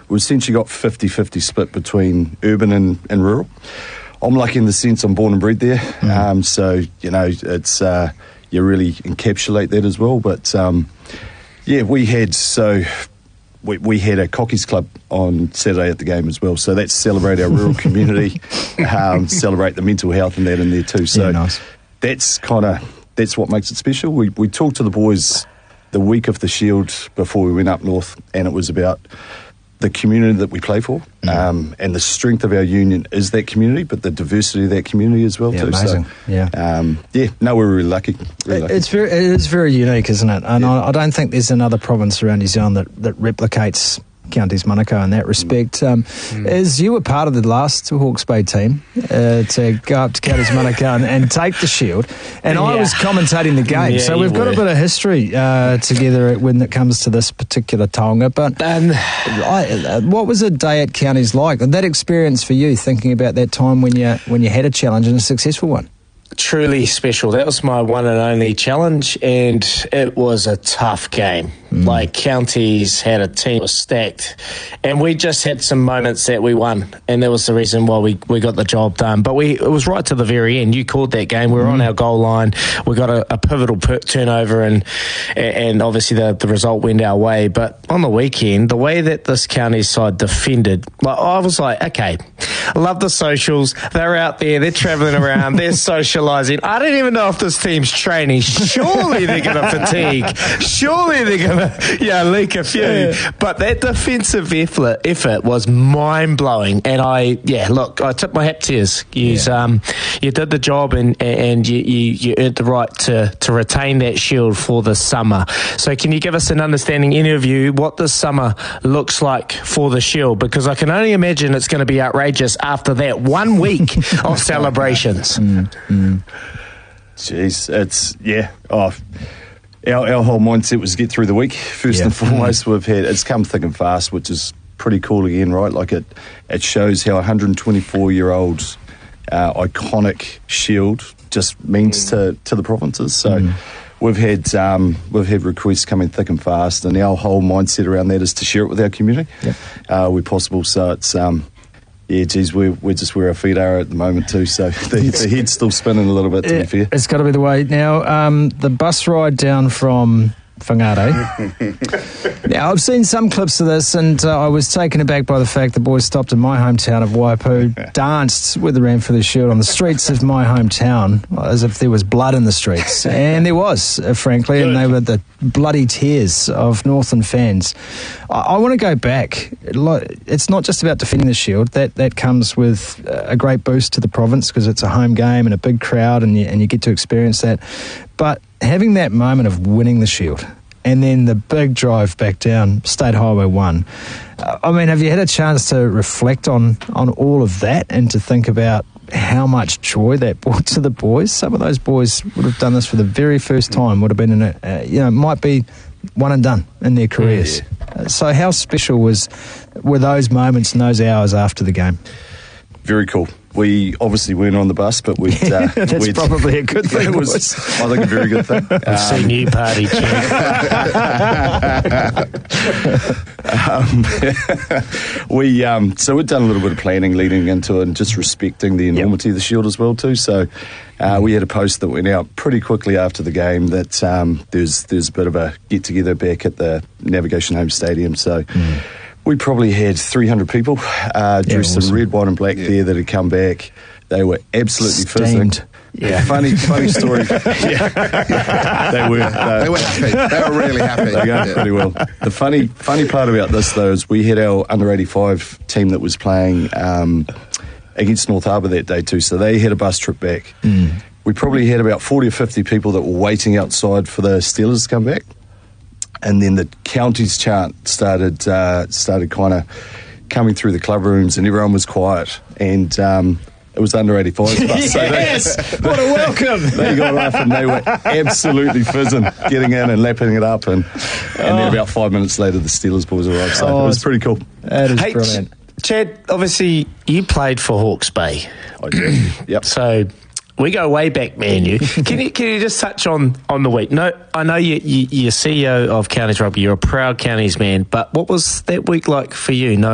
we've essentially got 50-50 split between urban and rural. I'm lucky in the sense I'm born and bred there, so it's you really encapsulate that as well. But we had a Cockies Club on Saturday at the game as well, so that's celebrate our rural community, celebrate the mental health and that in there too. So nice. That's what makes it special. We talked to the boys the week of the Shield before we went up north, and it was about the community that we play for, and the strength of our union is that community, but the diversity of that community as well too. Amazing. So, we're really lucky. It is very unique, isn't it? And I don't think there's another province around New Zealand that replicates Counties Manukau in that respect. As you were part of the last Hawke's Bay team to go up to Counties Manukau and take the Shield, and I was commentating the game, so we've got a bit of history together when it comes to this particular taonga. But what was a day at Counties like? That experience for you, thinking about that time when you had a challenge and a successful one? Truly special. That was my one and only challenge, and it was a tough game. Like, Counties had a team that was stacked, and we just had some moments that we won, and that was the reason why we got the job done. But it was right to the very end. You called that game. We were on our goal line. We got a pivotal turnover, and obviously the result went our way. But on the weekend, the way that this Counties side defended, I was like, okay, I love the socials. They're out there. They're travelling around. They're socialising. I don't even know if this team's training. Surely they're going to fatigue. Surely they're going to leak a few. But that defensive effort was mind-blowing. And I tip my hat to you. You did the job, and you earned the right to retain that Shield for the summer. So can you give us an understanding, any of you, what this summer looks like for the Shield? Because I can only imagine it's going to be outrageous after that 1 week of celebrations. Jeez, Our whole mindset was to get through the week. First and foremost, it's come thick and fast, which is pretty cool again, right? Like it shows how 124-year-old iconic Shield just means to the provinces. So we've had requests coming thick and fast, and our whole mindset around that is to share it with our community where possible. So it's we're just where our feet are at the moment too, so the head's still spinning a little bit, to be fair. It's got to be the way. Now, the bus ride down from Whangarei. Now, I've seen some clips of this, and I was taken aback by the fact the boys stopped in my hometown of Waipu, danced with the Ranfurly Shield on the streets of my hometown, as if there was blood in the streets. And there was, frankly, and they were the bloody tears of Northern fans. I want to go back. It's not just about defending the Shield. That comes with a great boost to the province because it's a home game and a big crowd, and you get to experience that. But having that moment of winning the Shield and then the big drive back down State Highway 1, have you had a chance to reflect on all of that and to think about how much joy that brought to the boys? Some of those boys would have done this for the very first time, would have been might be one and done in their careers. So how special were those moments and those hours after the game? Very cool. We obviously weren't on the bus, but that's probably a good thing. It was, I think, a very good thing. I've seen you party, So we'd done a little bit of planning leading into it and just respecting the enormity of the Shield as well too. So we had a post that went out pretty quickly after the game that there's a bit of a get-together back at the Navigation Home Stadium. So we probably had 300 people dressed in red, white and black there that had come back. They were absolutely fizzing. Funny story. They were happy. They were really happy. They were going pretty well. The funny part about this, though, is we had our under-85 team that was playing against North Harbour that day too, so they had a bus trip back. We probably had about 40 or 50 people that were waiting outside for the Steelers to come back. And then the Counties chant started kind of coming through the club rooms, and everyone was quiet. And it was under 85's bus. Yes, what a welcome! They got off and they were absolutely fizzing, getting in and lapping it up. And then about 5 minutes later, the Steelers boys arrived. So it was pretty cool. That is brilliant. Chad, obviously you played for Hawke's Bay. I did. Yep. So we go way back, me and you. Can you just touch on the week? No, I know you're CEO of Counties Rugby. You're a proud Counties man, but what was that week like for you?